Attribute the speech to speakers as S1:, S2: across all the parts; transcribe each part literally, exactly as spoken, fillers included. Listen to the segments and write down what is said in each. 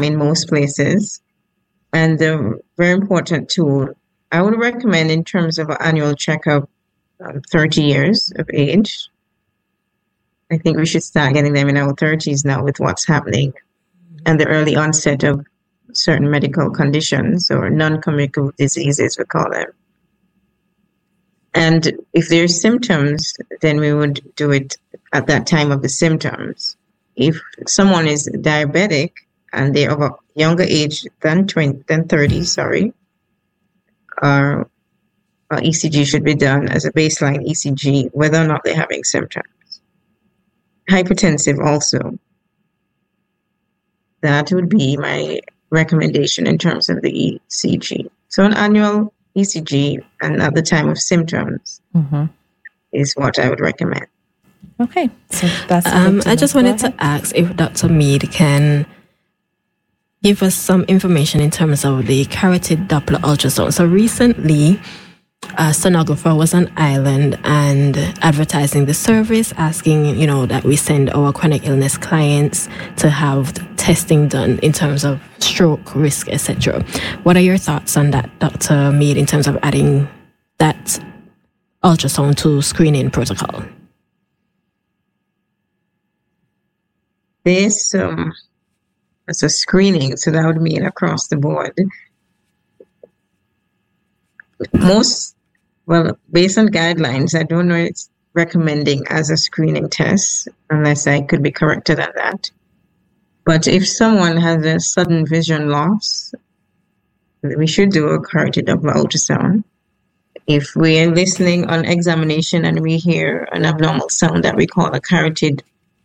S1: um, in most places. And a very important tool, I would recommend in terms of an annual checkup, um, thirty years of age. I think we should start getting them in our thirties now with what's happening and the early onset of certain medical conditions or non-communicable diseases, we call them. And if there's symptoms, then we would do it at that time of the symptoms. If someone is diabetic and they're of a younger age than twenty, than thirty, sorry, uh, E C G should be done as a baseline E C G, whether or not they're having symptoms. Hypertensive also. That would be my recommendation in terms of the E C G. So an annual E C G and at the time of symptoms mm-hmm. is what I would recommend.
S2: Okay, so that's.
S3: Um, I just wanted to ask if Doctor Mead can give us some information in terms of the carotid Doppler ultrasound. So recently, a sonographer was on island and advertising the service, asking, you know, that we send our chronic illness clients to have testing done in terms of stroke risk, et cetera. What are your thoughts on that, Doctor Mead, in terms of adding that ultrasound to screening protocol?
S1: This um, as a screening, so that would mean across the board. Most, well, based on guidelines, I don't know it's recommending as a screening test, unless I could be corrected on that. But if someone has a sudden vision loss, we should do a carotid Doppler ultrasound. If we are listening on examination and we hear an abnormal sound that we call a carotid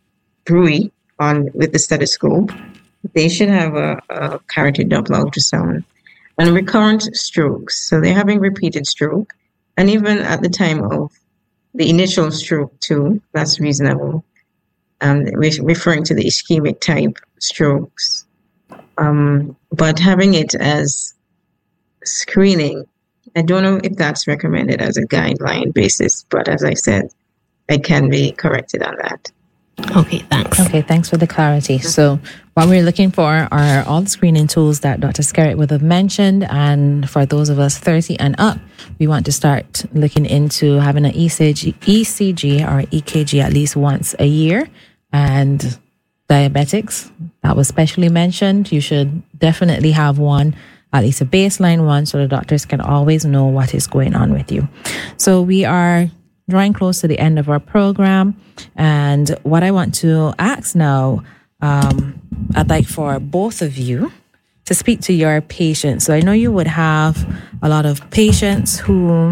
S1: bruit on with the stethoscope, they should have a, a carotid Doppler ultrasound. And recurrent strokes, so they're having repeated stroke, and even at the time of the initial stroke too, that's reasonable. Um, we're referring to the ischemic type strokes. Um, but having it as screening, I don't know if that's recommended as a guideline basis, but as I said, I can be corrected on that.
S3: Okay, thanks.
S2: Okay, thanks for the clarity. So what we're looking for are all the screening tools that Doctor Skerritt would have mentioned. And for those of us thirty and up, we want to start looking into having an E C G, E C G or E K G at least once a year. And diabetics, that was specially mentioned. You should definitely have one, at least a baseline one, so the doctors can always know what is going on with you. So we are drawing close to the end of our program. And what I want to ask now, um, I'd like for both of you to speak to your patients. So I know you would have a lot of patients who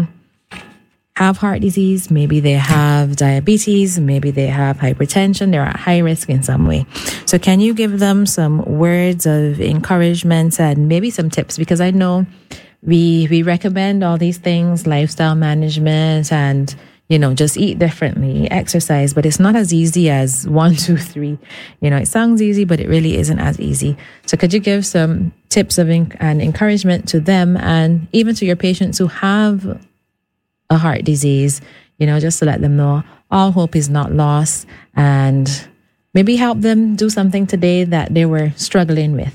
S2: have heart disease. Maybe they have diabetes. Maybe they have hypertension. They're at high risk in some way. So can you give them some words of encouragement and maybe some tips? Because I know we, we recommend all these things, lifestyle management and, you know, just eat differently, exercise, but it's not as easy as one, two, three. You know, it sounds easy, but it really isn't as easy. So could you give some tips of in- and encouragement to them and even to your patients who have a heart disease, you know, just to let them know all hope is not lost and maybe help them do something today that they were struggling with?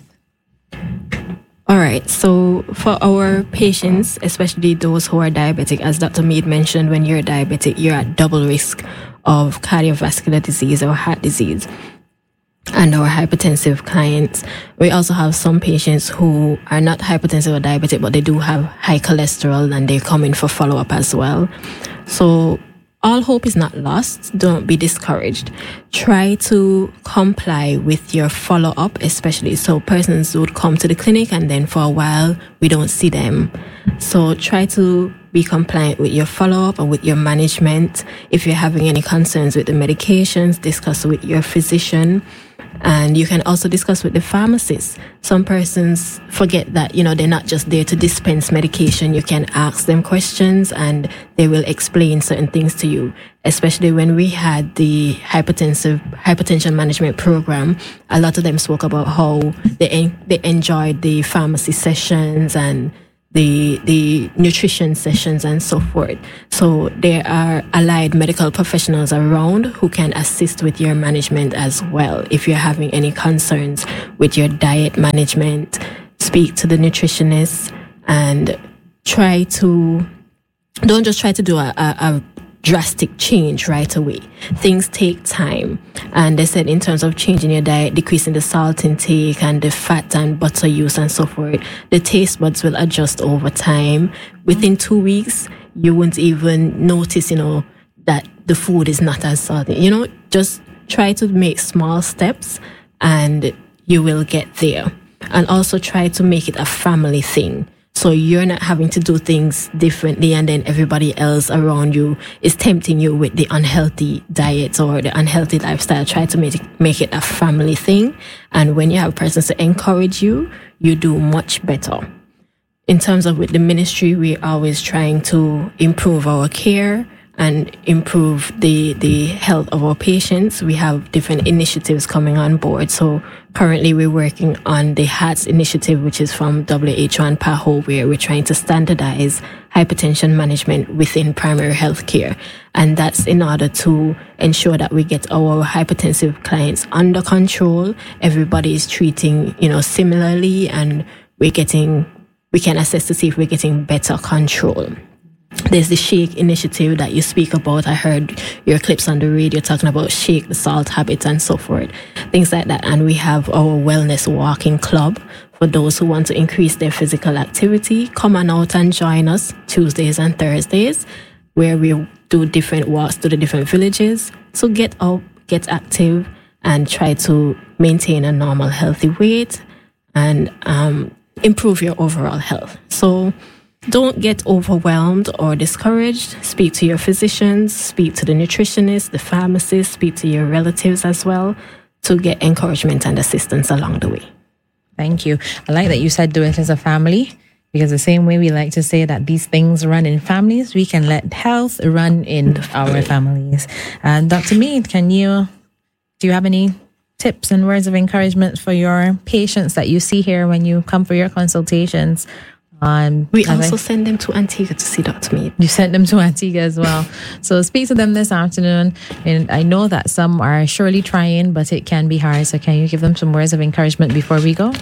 S3: All right. So for our patients, especially those who are diabetic, as Doctor Mead mentioned, when you're diabetic, you're at double risk of cardiovascular disease or heart disease. And our hypertensive clients, we also have some patients who are not hypertensive or diabetic, but they do have high cholesterol and they come in for follow-up as well. So all hope is not lost. Don't be discouraged. Try to comply with your follow-up, especially. So persons would come to the clinic and then for a while we don't see them. So try to be compliant with your follow-up and with your management. If you're having any concerns with the medications, discuss with your physician. And you can also discuss with the pharmacist. Some persons forget that, you know, they're not just there to dispense medication. You can ask them questions and they will explain certain things to you. Especially when we had the hypertensive hypertension management program, a lot of them spoke about how they en- they enjoyed the pharmacy sessions and the the nutrition sessions and so forth. So there are allied medical professionals around who can assist with your management as well. If you're having any concerns with your diet management, speak to the nutritionist and try to, don't just try to do a, a, a drastic change right away. Things take time. And they said in terms of changing your diet, decreasing the salt intake and the fat and butter use and so forth, the taste buds will adjust over time. Within two weeks, you won't even notice, you know, that the food is not as salty. You know, just try to make small steps and you will get there. And also try to make it a family thing. So you're not having to do things differently and then everybody else around you is tempting you with the unhealthy diet or the unhealthy lifestyle. Try to make it, make it a family thing. And when you have persons to encourage you, you do much better. In terms of with the ministry, we're always trying to improve our care and improve the, the health of our patients. We have different initiatives coming on board. So currently we're working on the HATS initiative, which is from W H O and P A H O, where we're trying to standardize hypertension management within primary health care. And that's in order to ensure that we get our hypertensive clients under control. Everybody is treating, you know, similarly, and we're getting, we can assess to see if we're getting better control. There's the Shake initiative that you speak about. I heard your clips on the radio talking about Shake, the salt habit and so forth, things like that. And we have our wellness walking club for those who want to increase their physical activity. Come on out and join us Tuesdays and Thursdays, where we do different walks to the different villages. So get out, get active, and try to maintain a normal, healthy weight and um, improve your overall health. So don't get overwhelmed or discouraged. Speak to your physicians, speak to the nutritionist, the pharmacist, speak to your relatives as well to get encouragement and assistance along the way.
S2: Thank you. I like that you said do it as a family, because the same way we like to say that these things run in families, we can let health run in our families. And Doctor Mead, can you, do you have any tips and words of encouragement for your patients that you see here when you come for your consultations? Um,
S3: we also I, send them to Antigua to see Doctor Mead.
S2: You sent them to Antigua as well. So speak to them this afternoon. And I know that some are surely trying, but it can be hard. So can you give them some words of encouragement before we go?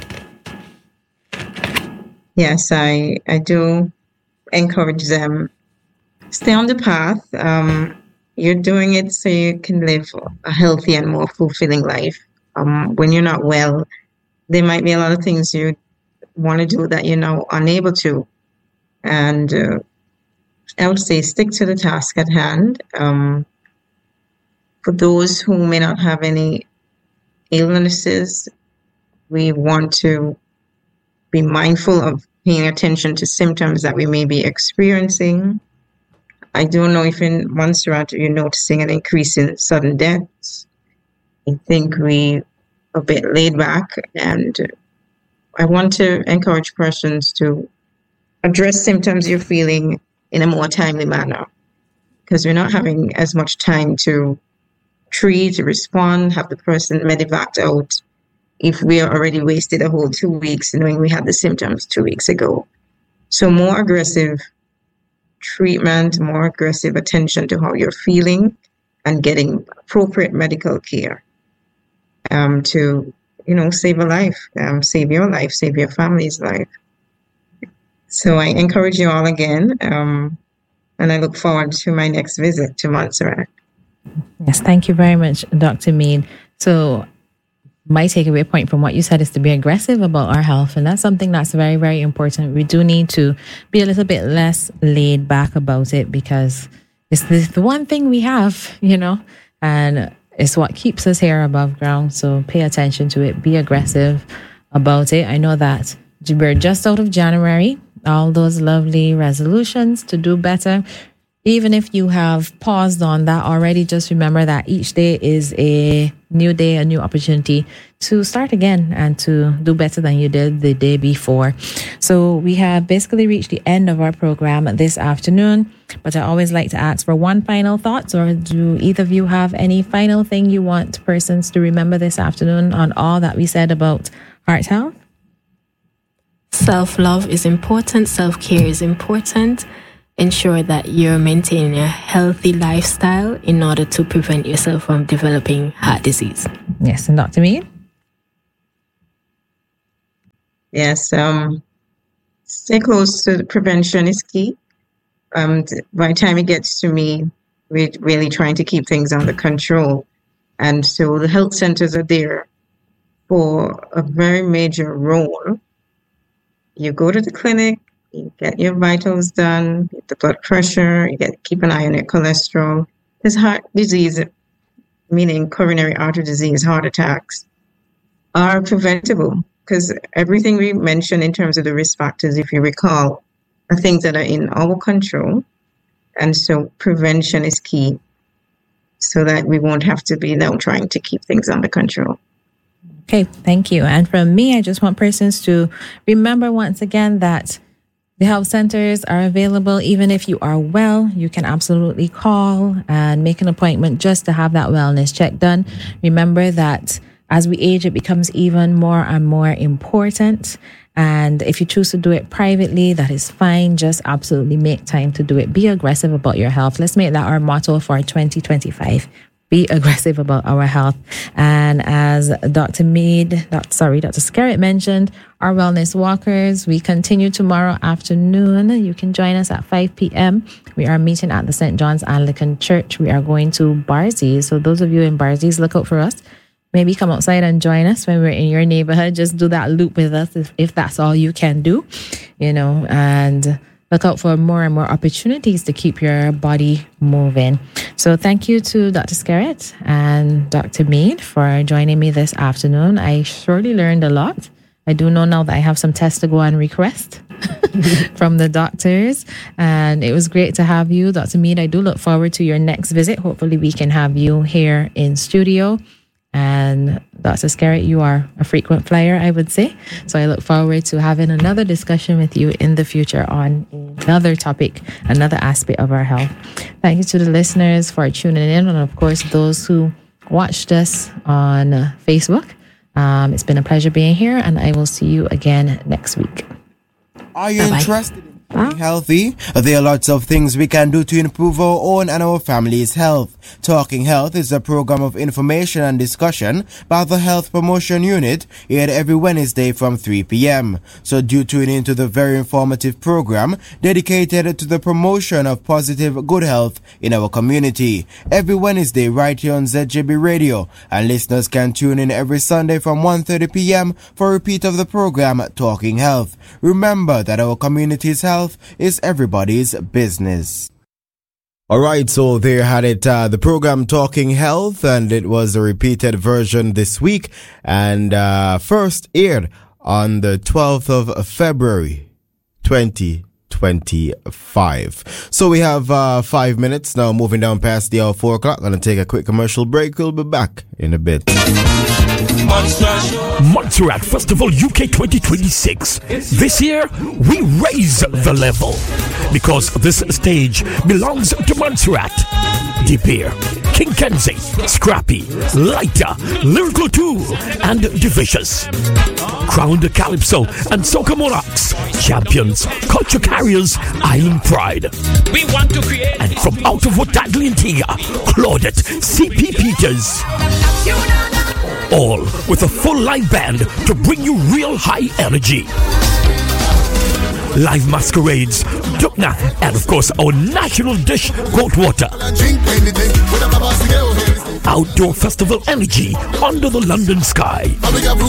S1: Yes, I, I do encourage them. Stay on the path. Um, you're doing it so you can live a healthy and more fulfilling life. Um, when you're not well, there might be a lot of things you want to do that you're now unable to. And uh, I would say stick to the task at hand. Um, for those who may not have any illnesses, we want to be mindful of paying attention to symptoms that we may be experiencing. I don't know if in Montserrat you're noticing an increase in sudden deaths. I think we a bit laid back, and I want to encourage persons to address symptoms you're feeling in a more timely manner, because we're not having as much time to treat, respond, have the person medevaced out if we are already wasted a whole two weeks knowing we had the symptoms two weeks ago. So more aggressive treatment, more aggressive attention to how you're feeling, and getting appropriate medical care um, to, you know, save a life, um, save your life, save your family's life. So I encourage you all again, um, and I look forward to my next visit to Montserrat.
S2: Yes, thank you very much, Doctor Mead. So my takeaway point from what you said is to be aggressive about our health. And that's something that's very, very important. We do need to be a little bit less laid back about it, because it's the, the one thing we have, you know, and it's what keeps us here above ground. So pay attention to it. Be aggressive about it. I know that we're just out of January. All those lovely resolutions to do better. Even if you have paused on that already, just remember that each day is a new day, a new opportunity to start again and to do better than you did the day before. So we have basically reached the end of our program this afternoon, but I always like to ask for one final thought. Or do either of you have any final thing you want persons to remember this afternoon on all that we said about heart health?
S3: self-love is important, self-care is important. Ensure that you're maintaining a healthy lifestyle in order to prevent yourself from developing heart disease.
S2: Yes, and Doctor Mead?
S1: Yes, um, stay close to the prevention is key. Um, by the time it gets to me, we're really trying to keep things under control. And so the health centers are there for a very major role. You go to the clinic, you get your vitals done, get the blood pressure, you get keep an eye on your cholesterol. This heart disease, meaning coronary artery disease, heart attacks, are preventable because everything we mentioned in terms of the risk factors, if you recall, are things that are in our control. And so prevention is key so that we won't have to be now trying to keep things under control.
S2: Okay, thank you. And from me, I just want persons to remember once again that the health centers are available. Even if you are well, you can absolutely call and make an appointment just to have that wellness check done. Remember that as we age, it becomes even more and more important. And if you choose to do it privately, that is fine. Just absolutely make time to do it. Be aggressive about your health. Let's make that our motto for twenty twenty-five. Be aggressive about our health. And as Doctor Mead, sorry, Doctor Skerritt mentioned, our wellness walkers, we continue tomorrow afternoon. You can join us at five p.m. We are meeting at the Saint John's Anglican Church. We are going to Barzies. So those of you in Barzies, look out for us. Maybe come outside and join us when we're in your neighborhood. Just do that loop with us if, if that's all you can do, you know, and look out for more and more opportunities to keep your body moving. So thank you to Doctor Skerritt and Doctor Mead for joining me this afternoon. I surely learned a lot. I do know now that I have some tests to go and request from the doctors. And it was great to have you, Doctor Mead. I do look forward to your next visit. Hopefully we can have you here in studio. And Doctor Skerritt, you are a frequent flyer, I would say. So I look forward to having another discussion with you in the future on another topic, another aspect of our health. Thank you to the listeners for tuning in, and of course, those who watched us on Facebook. Um, it's been a pleasure being here, and I will see you again next week.
S4: Are you
S2: Bye-bye.
S4: interested in being healthy? There are lots of things we can do to improve our own and our family's health. Talking Health is a program of information and discussion by the Health Promotion Unit, aired every Wednesday from three p.m. So do tune into the very informative program dedicated to the promotion of positive good health in our community. Every Wednesday right here on Z J B Radio, and listeners can tune in every Sunday from one thirty p.m. for a repeat of the program Talking Health. Remember that our community's health is everybody's business. Alright, so there had it, uh, the program Talking Health, and it was a repeated version this week, and uh, first aired on the twelfth of February, twenty twenty-five. So we have uh, five minutes now, moving down past the hour four o'clock. Gonna take a quick commercial break. We'll be back in a bit.
S5: Montserrat Festival U K twenty twenty-six. This year, we raise the level because this stage belongs to Montserrat. De Beer, King Kenzie, Scrappy, Lighter, Lyrical two, and Divicious. Crown the Calypso and Soca Monarchs, champions, culture carriers, Island Pride. We want to create. And from out of Wotagli Antigua, Claudette, C P Peters. All with a full live band to bring you real high energy. Live masquerades, Dukna, and of course our national dish, goat water. Outdoor festival energy under the London sky.